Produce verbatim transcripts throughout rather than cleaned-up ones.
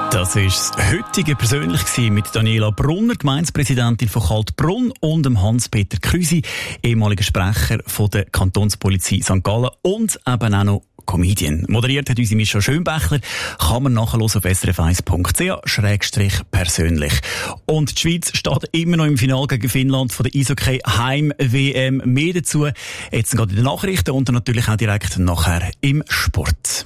Das war das heutige persönlich mit Daniela Brunner, Gemeindepräsidentin von Kaltbrunn, und dem Hans-Peter Krüsi, ehemaliger Sprecher von der Kantonspolizei Sankt Gallen und eben auch noch Comedian. Moderiert hat unsere Mischa Schönbächler. Kann man nachhören auf s r f eins punkt c h schrägstrich persönlich. Und die Schweiz steht immer noch im Finale gegen Finnland von der Eishockey Heim-W M. Mehr dazu jetzt gerade in den Nachrichten und dann natürlich auch direkt nachher im Sport.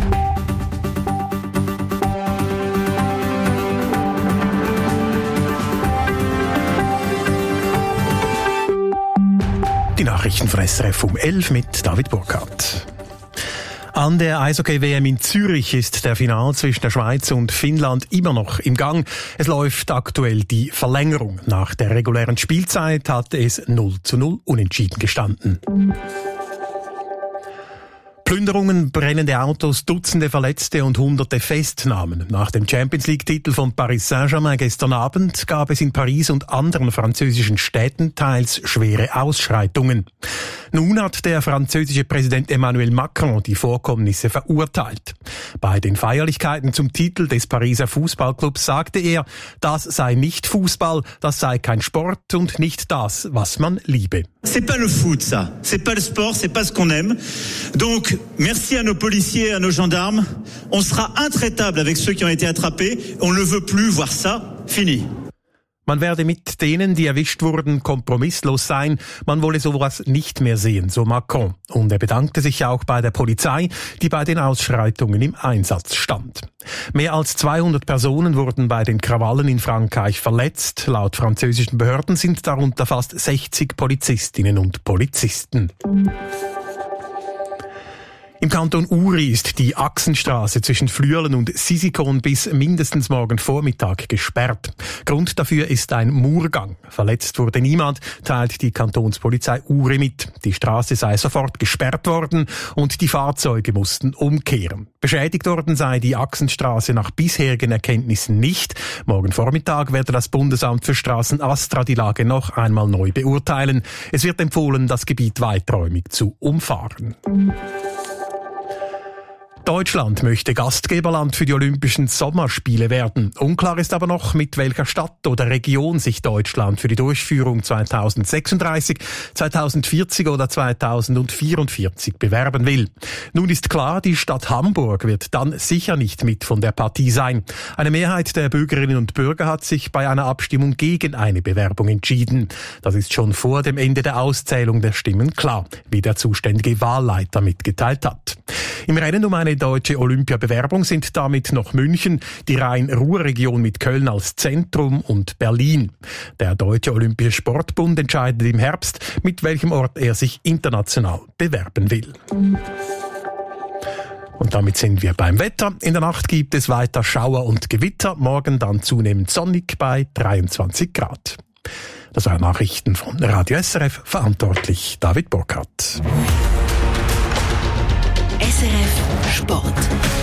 Die Nachrichten von S R F um elf mit David Burkhardt. An der Eishockey-W M in Zürich ist der Final zwischen der Schweiz und Finnland immer noch im Gang. Es läuft aktuell die Verlängerung. Nach der regulären Spielzeit hat es null zu null unentschieden gestanden. Plünderungen, brennende Autos, Dutzende Verletzte und Hunderte Festnahmen. Nach dem Champions-League-Titel von Paris Saint-Germain gestern Abend gab es in Paris und anderen französischen Städten teils schwere Ausschreitungen. Nun hat der französische Präsident Emmanuel Macron die Vorkommnisse verurteilt. Bei den Feierlichkeiten zum Titel des Pariser Fußballclubs sagte er, das sei nicht Fußball, das sei kein Sport und nicht das, was man liebe. C'est pas le foot, ça. C'est pas le sport, c'est pas ce qu'on aime. Donc, merci à nos policiers et à nos gendarmes. On sera intraitable avec ceux qui ont été attrapés. On ne veut plus voir ça. Fini. Man werde mit denen, die erwischt wurden, kompromisslos sein. Man wolle sowas nicht mehr sehen, so Macron. Und er bedankte sich auch bei der Polizei, die bei den Ausschreitungen im Einsatz stand. Mehr als zweihundert Personen wurden bei den Krawallen in Frankreich verletzt. Laut französischen Behörden sind darunter fast sechzig Polizistinnen und Polizisten. Im Kanton Uri ist die Achsenstraße zwischen Flüelen und Sisikon bis mindestens morgen Vormittag gesperrt. Grund dafür ist ein Murgang. Verletzt wurde niemand, teilt die Kantonspolizei Uri mit. Die Straße sei sofort gesperrt worden und die Fahrzeuge mussten umkehren. Beschädigt worden sei die Achsenstraße nach bisherigen Erkenntnissen nicht. Morgen Vormittag werde das Bundesamt für Straßen ASTRA die Lage noch einmal neu beurteilen. Es wird empfohlen, das Gebiet weiträumig zu umfahren. Deutschland möchte Gastgeberland für die Olympischen Sommerspiele werden. Unklar ist aber noch, mit welcher Stadt oder Region sich Deutschland für die Durchführung zweitausendsechsunddreißig, zweitausendvierzig oder zweitausendvierundvierzig bewerben will. Nun ist klar, die Stadt Hamburg wird dann sicher nicht mit von der Partie sein. Eine Mehrheit der Bürgerinnen und Bürger hat sich bei einer Abstimmung gegen eine Bewerbung entschieden. Das ist schon vor dem Ende der Auszählung der Stimmen klar, wie der zuständige Wahlleiter mitgeteilt hat. Im Rennen um eine deutsche Olympiabewerbung sind damit noch München, die Rhein-Ruhr-Region mit Köln als Zentrum und Berlin. Der Deutsche Olympische Sportbund entscheidet im Herbst, mit welchem Ort er sich international bewerben will. Und damit sind wir beim Wetter. In der Nacht gibt es weiter Schauer und Gewitter, morgen dann zunehmend sonnig bei dreiundzwanzig Grad. Das waren Nachrichten von Radio S R F, verantwortlich David Burkhardt. S R F Sport.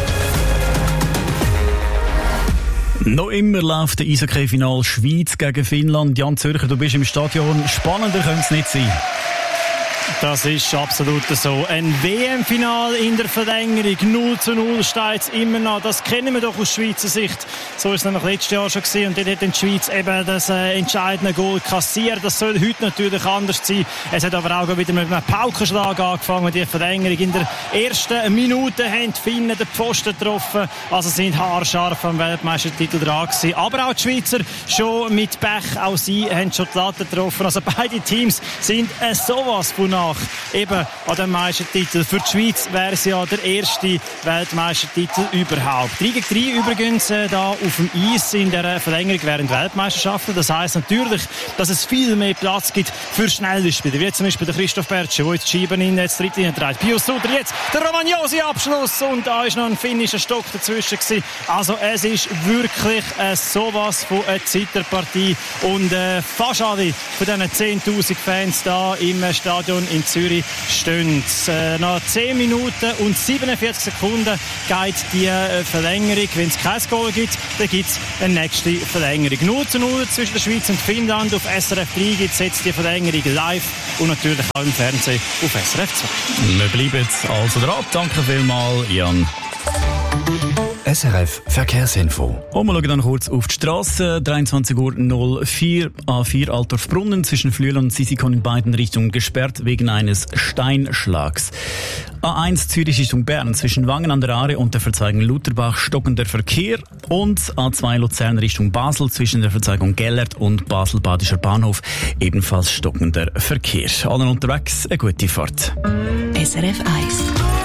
Noch immer läuft der Eishockey-Final Schweiz gegen Finnland. Jan Zürcher, du bist im Stadion. Spannender könnte es nicht sein. Das ist absolut so. Ein W M-Final in der Verlängerung. null zu null steht es immer noch. Das kennen wir doch aus Schweizer Sicht. So ist es nämlich letztes Jahr schon gewesen. Und dort hat die Schweiz eben das äh, entscheidende Goal kassiert. Das soll heute natürlich anders sein. Es hat aber auch wieder mit einem Paukenschlag angefangen, die Verlängerung. In der ersten Minute haben die Finnen den Pfosten getroffen. Also sind haarscharf am Weltmeistertitel dran gewesen. Aber auch die Schweizer schon mit Pech. Auch sie haben schon die Latte getroffen. Also beide Teams sind äh, sowas von nach eben an dem Meistertitel. Für die Schweiz wäre es ja der erste Weltmeistertitel überhaupt. drei gegen drei übrigens äh, da auf dem Eis in der Verlängerung während Weltmeisterschaften. Das heisst natürlich, dass es viel mehr Platz gibt für schnelle Spieler, wie zum Beispiel der Christoph Bertsche, der jetzt die Scheiben in die dritte Linie trägt. Pius Suter jetzt, der Romagnosi-Abschluss und da ist noch ein finnischer Stock dazwischen gewesen. Also es ist wirklich äh, sowas von einer Zitterpartie und äh, fast alle von diesen zehntausend Fans da im Stadion in Zürich stehen. Äh, nach zehn Minuten und siebenundvierzig Sekunden geht die äh, Verlängerung. Wenn es kein Goal gibt, dann gibt es eine nächste Verlängerung. null zu null zwischen der Schweiz und Finnland. Auf S R F drei gibt es jetzt die Verlängerung live und natürlich auch im Fernsehen auf S R F zwei. Wir bleiben also dran. Danke vielmals, Jan. S R F Verkehrsinfo. Und wir schauen dann kurz auf die Straße. dreiundzwanzig Uhr null vier, A vier Altdorf-Brunnen zwischen Flüel und Sisikon in beiden Richtungen gesperrt wegen eines Steinschlags. A eins Zürich Richtung Bern zwischen Wangen an der Aare und der Verzweigung Lutherbach stockender Verkehr und A zwei Luzern Richtung Basel zwischen der Verzweigung Gellert und Basel-Badischer Bahnhof ebenfalls stockender Verkehr. Allen unterwegs eine gute Fahrt. S R F eins.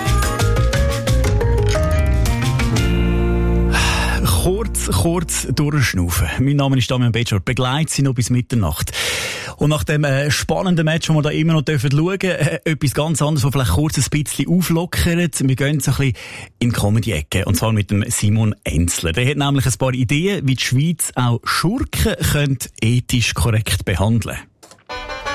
Kurz, kurz durchschnaufen. Mein Name ist Damian Betschor. Begleitet Sie noch bis Mitternacht. Und nach dem äh, spannenden Match, wo wir da immer noch schauen dürfen, äh, etwas ganz anderes, das vielleicht kurz ein bisschen auflockert. Wir gehen so ein bisschen in die Comedy-Ecke. Und zwar mit dem Simon Enzler. Der hat nämlich ein paar Ideen, wie die Schweiz auch Schurken könnte ethisch korrekt behandeln könnte.